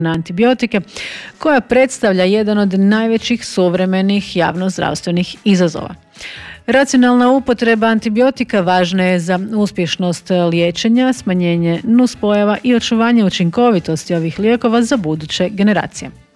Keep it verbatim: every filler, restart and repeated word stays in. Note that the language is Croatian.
na antibiotike, koja predstavlja jedan od najvećih suvremenih javnozdravstvenih izazova. Racionalna upotreba antibiotika važna je za uspješnost liječenja, smanjenje nuspojava i očuvanje učinkovitosti ovih lijekova za buduće generacije.